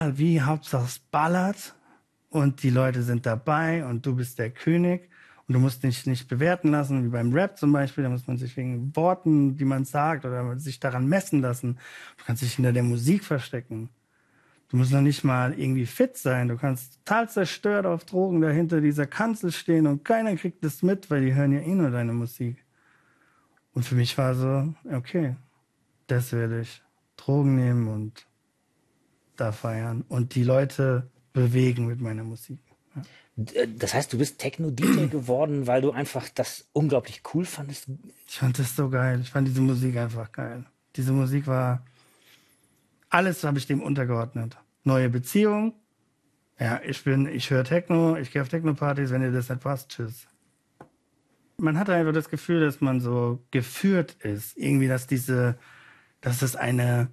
wie Hauptsache es ballert und die Leute sind dabei und du bist der König und du musst dich nicht bewerten lassen, wie beim Rap zum Beispiel, da muss man sich wegen Worten, die man sagt oder sich daran messen lassen. Du kannst dich hinter der Musik verstecken. Du musst noch nicht mal irgendwie fit sein. Du kannst total zerstört auf Drogen dahinter dieser Kanzel stehen und keiner kriegt das mit, weil die hören ja eh nur deine Musik. Und für mich war so, okay, das werde ich. Drogen nehmen und da feiern und die Leute bewegen mit meiner Musik. Ja. Das heißt, du bist Techno-DJ geworden, weil du einfach das unglaublich cool fandest? Ich fand das so geil. Ich fand diese Musik einfach geil. Diese Musik war, alles habe ich dem untergeordnet. Neue Beziehung. Ja, ich höre Techno, ich gehe auf Techno-Partys, wenn dir das nicht passt, tschüss. Man hat einfach das Gefühl, dass man so geführt ist. Irgendwie, dass es eine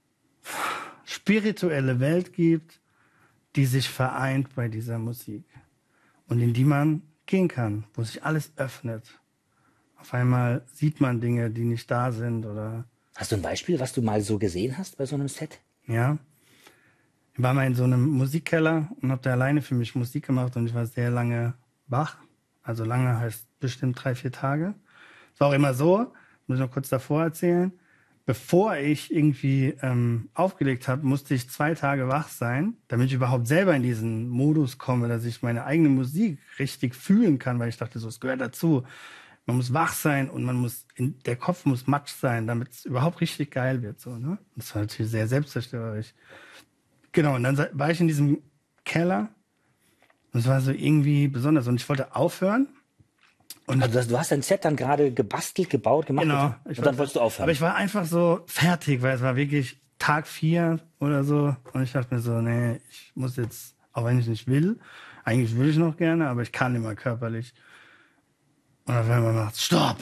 spirituelle Welt gibt, die sich vereint bei dieser Musik. Und in die man gehen kann, wo sich alles öffnet. Auf einmal sieht man Dinge, die nicht da sind oder... Hast du ein Beispiel, was du mal so gesehen hast bei so einem Set? Ja, ich war mal in so einem Musikkeller und habe da alleine für mich Musik gemacht und ich war sehr lange wach. Also lange heißt bestimmt 3-4 Tage. Es war auch immer so, muss ich noch kurz davor erzählen. Bevor ich irgendwie aufgelegt habe, musste ich 2 Tage wach sein, damit ich überhaupt selber in diesen Modus komme, dass ich meine eigene Musik richtig fühlen kann, weil ich dachte, so, es gehört dazu. Man muss wach sein und der Kopf muss matsch sein, damit es überhaupt richtig geil wird. So, ne? Das war natürlich sehr selbstzerstörerisch. Genau, und dann war ich in diesem Keller und es war so irgendwie besonders und ich wollte aufhören. Und also du hast dein Set dann gerade gebastelt, gebaut, gemacht genau, und dann wolltest du aufhören. Aber ich war einfach so fertig, weil es war wirklich Tag 4 oder so und ich dachte mir so, nee, ich muss jetzt, auch wenn ich nicht will, eigentlich will ich noch gerne, aber ich kann immer körperlich. Und auf einmal macht's Stopp!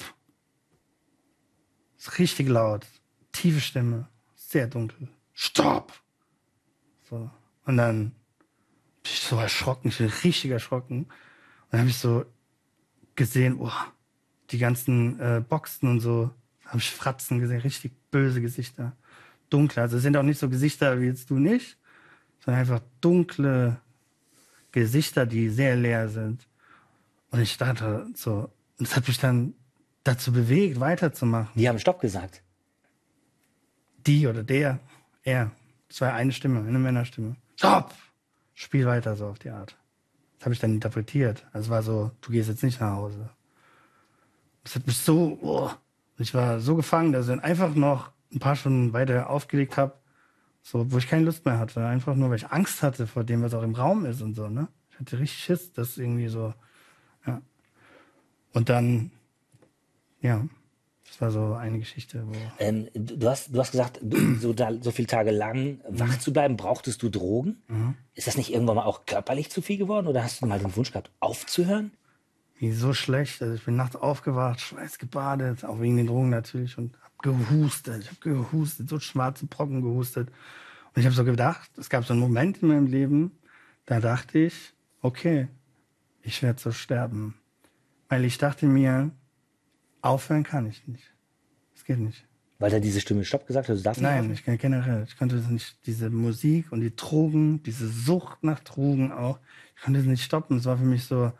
Ist richtig laut, tiefe Stimme, sehr dunkel. Stopp! So. Und dann bin ich so erschrocken, ich bin richtig erschrocken. Und dann habe ich so gesehen, oh, die ganzen Boxen und so, habe ich Fratzen gesehen, richtig böse Gesichter. Dunkle, also es sind auch nicht so Gesichter wie jetzt du nicht, sondern einfach dunkle Gesichter, die sehr leer sind. Und ich dachte so, und es hat mich dann dazu bewegt, weiterzumachen. Die haben Stopp gesagt. Die oder der, er. Es war eine Stimme, eine Männerstimme. Stopp! Spiel weiter, so auf die Art. Das habe ich dann interpretiert. Also es war so, du gehst jetzt nicht nach Hause. Das hat mich so, oh, ich war so gefangen, dass ich dann einfach noch ein paar Stunden weiter aufgelegt habe, so, wo ich keine Lust mehr hatte. Einfach nur, weil ich Angst hatte vor dem, was auch im Raum ist und so, ne? Ich hatte richtig Schiss, das irgendwie so, ja. Und dann, ja, das war so eine Geschichte, wo... Du hast gesagt, so viele Tage lang wach zu bleiben, brauchtest du Drogen? Ist das nicht irgendwann mal auch körperlich zu viel geworden oder hast du mal den Wunsch gehabt, aufzuhören? Wie so schlecht. Also ich bin nachts aufgewacht, schweißgebadet, auch wegen den Drogen natürlich und hab gehustet. Ich habe gehustet, so schwarze Brocken gehustet. Und ich habe so gedacht, es gab so einen Moment in meinem Leben, da dachte ich, okay, ich werde so sterben. Weil ich dachte mir, aufhören kann ich nicht. Das geht nicht. Weil da diese Stimme Stopp gesagt hat, du darfst nicht Nein, aufhören? ich kann generell. Ich konnte das nicht, diese Musik und die Drogen, diese Sucht nach Drogen auch, ich konnte das nicht stoppen. Es war für mich so,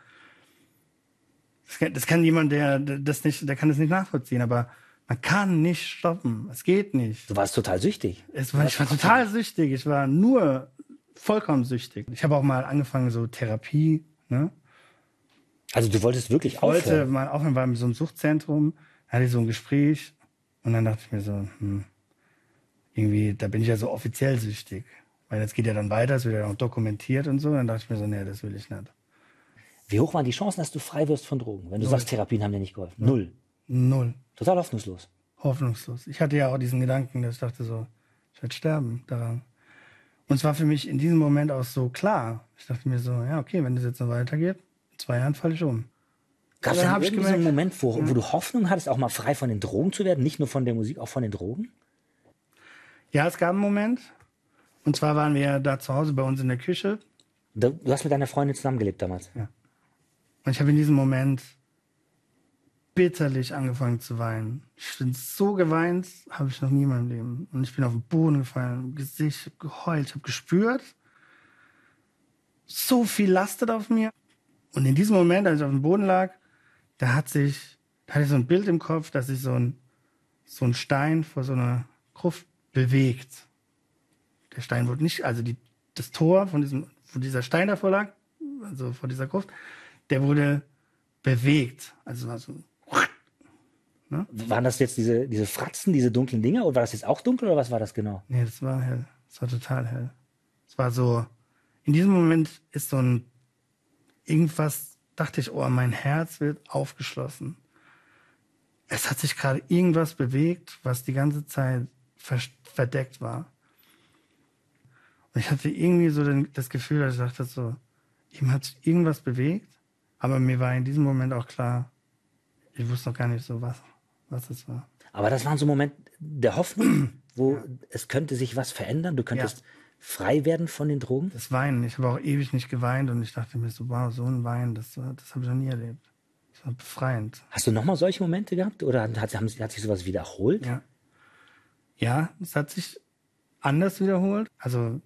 das kann jemand, der kann das nicht nachvollziehen, aber man kann nicht stoppen. Es geht nicht. Du warst total süchtig. Ich war total süchtig. Ich war nur vollkommen süchtig. Ich habe auch mal angefangen, so Therapie, ne? Also du wolltest wirklich Ich wollte aufhören? mal aufhören, war in so einem Suchtzentrum, da hatte ich so ein Gespräch und dann dachte ich mir so, irgendwie, da bin ich ja so offiziell süchtig. Weil jetzt geht ja dann weiter, es wird ja auch dokumentiert und so. Dann dachte ich mir so, nee, das will ich nicht. Wie hoch waren die Chancen, dass du frei wirst von Drogen? Wenn du sagst, Therapien haben dir nicht geholfen. Null. Null. Total hoffnungslos. Hoffnungslos. Ich hatte ja auch diesen Gedanken, dass ich dachte so, ich werde sterben daran. Und es war für mich in diesem Moment auch so klar. Ich dachte mir so, ja, okay, wenn das jetzt so weitergeht, in 2 Jahren falle ich um. Gab es Dann dann hab ich irgendwie so einen gemerkt, Moment, wo du Hoffnung hattest, auch mal frei von den Drogen zu werden? Nicht nur von der Musik, auch von den Drogen? Ja, es gab einen Moment. Und zwar waren wir da zu Hause bei uns in der Küche. Du hast mit deiner Freundin zusammengelebt damals. Ja. Und ich habe in diesem Moment bitterlich angefangen zu weinen. Ich bin so geweint, habe ich noch nie in meinem Leben. Und ich bin auf den Boden gefallen, im Gesicht, ich habe geheult, ich habe gespürt, so viel lastet auf mir. Und in diesem Moment, als ich auf dem Boden lag, da hatte ich so ein Bild im Kopf, dass sich so ein Stein vor so einer Gruft bewegt. Der Stein wurde nicht, also das Tor wo dieser Stein davor lag, also vor dieser Gruft, der wurde bewegt. Also war so. Ne? Waren das jetzt diese Fratzen, diese dunklen Dinger? Oder war das jetzt auch dunkel oder was war das genau? Nee, das war hell. Das war total hell. Es war so, in diesem Moment ist so ein, irgendwas, dachte ich, oh, mein Herz wird aufgeschlossen. Es hat sich gerade irgendwas bewegt, was die ganze Zeit verdeckt war. Und ich hatte irgendwie so das Gefühl, dass ich dachte so, ihm hat sich irgendwas bewegt, aber mir war in diesem Moment auch klar, ich wusste noch gar nicht so, was es war. Aber das war so ein Moment der Hoffnung, wo es könnte sich was verändern. Du könntest frei werden von den Drogen. Das Weinen. Ich habe auch ewig nicht geweint und ich dachte mir so, wow, so ein Wein, das habe ich noch nie erlebt. Das war befreiend. Hast du nochmal solche Momente gehabt oder hat sich sowas wiederholt? Ja, es hat sich anders wiederholt. Also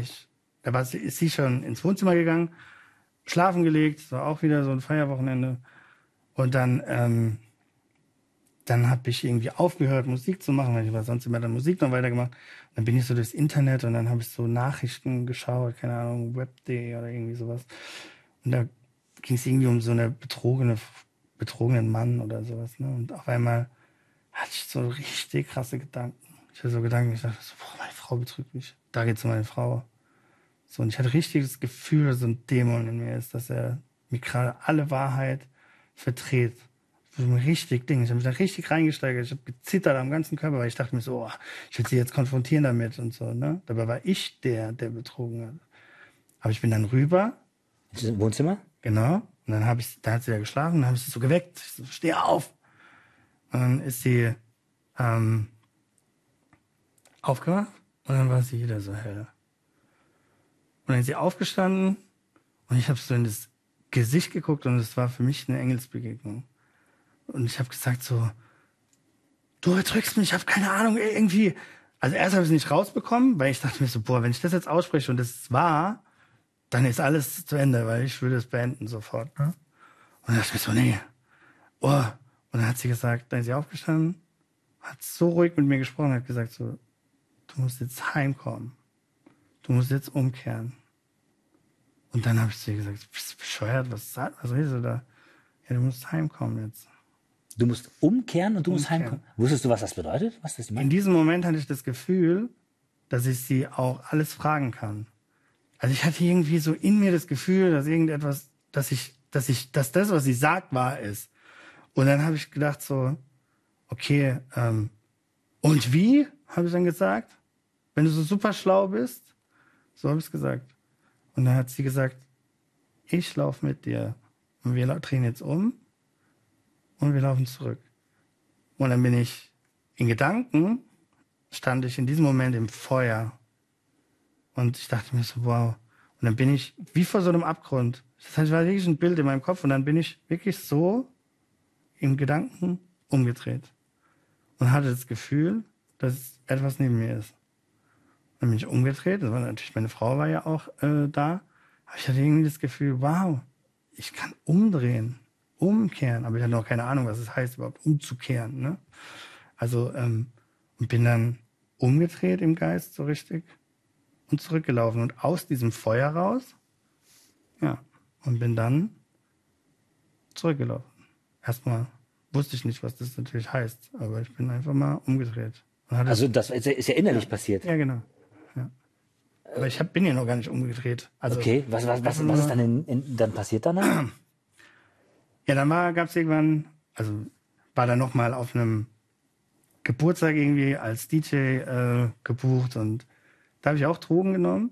ist sie schon ins Wohnzimmer gegangen, schlafen gelegt, es war auch wieder so ein Feierwochenende. Und dann habe ich irgendwie aufgehört, Musik zu machen, weil ich war sonst immer dann Musik noch weitergemacht. Und dann bin ich so durchs Internet und dann habe ich so Nachrichten geschaut, keine Ahnung, Web.de oder irgendwie sowas. Und da ging es irgendwie um so eine betrogenen Mann oder sowas. Ne? Und auf einmal hatte ich so richtig krasse Gedanken. Ich hatte so Gedanken, ich dachte so, boah, meine Frau betrügt mich. Da geht's um meine Frau. So, und ich hatte richtig das Gefühl, dass so ein Dämon in mir ist, dass er mir gerade alle Wahrheit verdreht. So ein richtig Ding. Ich habe mich da richtig reingesteigert. Ich habe gezittert am ganzen Körper, weil ich dachte mir so, oh, ich will sie jetzt konfrontieren damit und so. Ne? Dabei war ich der betrogen hat. Aber ich bin dann rüber. Im Wohnzimmer? Genau. Und dann da hat sie ja geschlafen, dann habe ich sie so geweckt. Ich so, steh auf. Und dann ist sie aufgewacht und dann war sie wieder so hell. Und dann ist sie aufgestanden und ich habe so in das Gesicht geguckt und es war für mich eine Engelsbegegnung. Und ich habe gesagt so, du betrügst mich, ich habe keine Ahnung, irgendwie. Also erst habe ich es nicht rausbekommen, weil ich dachte mir so, boah, wenn ich das jetzt ausspreche und das ist wahr, dann ist alles zu Ende, weil ich würde es beenden sofort. Ne? Und dann dachte ich mir so, nee. Oh. Und dann hat sie gesagt, dann ist sie aufgestanden, hat so ruhig mit mir gesprochen, hat gesagt so, du musst jetzt heimkommen. Du musst jetzt umkehren. Und dann habe ich zu ihr gesagt, bist du bescheuert? Was redest du da? Ja, du musst heimkommen jetzt. Du musst umkehren und du musst heimkommen. Wusstest du, was das bedeutet? Was das In diesem Moment hatte ich das Gefühl, dass ich sie auch alles fragen kann. Also ich hatte irgendwie so in mir das Gefühl, dass irgendetwas, dass das, was sie sagt, wahr ist. Und dann habe ich gedacht so, okay, und wie? Habe ich dann gesagt. Wenn du so super schlau bist, so habe ich es gesagt. Und dann hat sie gesagt, ich laufe mit dir. Und wir drehen jetzt um und wir laufen zurück. Und dann bin ich in Gedanken, stand ich in diesem Moment im Feuer. Und ich dachte mir so, wow. Und dann bin ich wie vor so einem Abgrund. Das heißt, war wirklich ein Bild in meinem Kopf und dann bin ich wirklich so im Gedanken umgedreht. Und hatte das Gefühl, dass etwas neben mir ist. Dann bin ich umgedreht, das war natürlich, meine Frau war ja auch da. Aber ich hatte irgendwie das Gefühl, wow, ich kann umdrehen, umkehren. Aber ich hatte noch keine Ahnung, was es heißt, überhaupt umzukehren. Ne? Also, und bin dann umgedreht im Geist so richtig und zurückgelaufen. Und aus diesem Feuer raus, ja, und bin dann zurückgelaufen. Erstmal wusste ich nicht, was das natürlich heißt, aber ich bin einfach mal umgedreht. Also das ist ja innerlich passiert. Ja, genau. Ja. Aber ich bin ja noch gar nicht umgedreht. Also, okay, was ist dann dann passiert danach? Ja, dann gab es irgendwann, also war dann nochmal auf einem Geburtstag irgendwie als DJ gebucht und da habe ich auch Drogen genommen.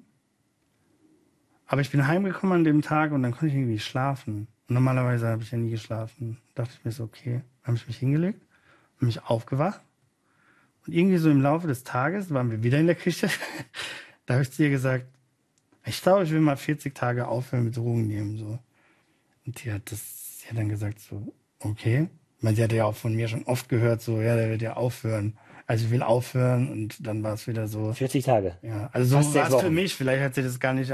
Aber ich bin heimgekommen an dem Tag und dann konnte ich irgendwie schlafen. Und normalerweise habe ich ja nie geschlafen. Da dachte ich mir so, okay, dann habe ich mich hingelegt und mich aufgewacht. Und irgendwie so im Laufe des Tages waren wir wieder in der Küche. Da habe ich zu ihr gesagt, ich glaube, ich will mal 40 Tage aufhören mit Drogen nehmen. So. Und sie hat dann gesagt so, okay. Ich meine, sie hatte ja auch von mir schon oft gehört, so, ja, der wird ja aufhören. Also ich will aufhören und dann war es wieder so. 40 Tage. Ja, also so war es für mich. Vielleicht hat sie das gar nicht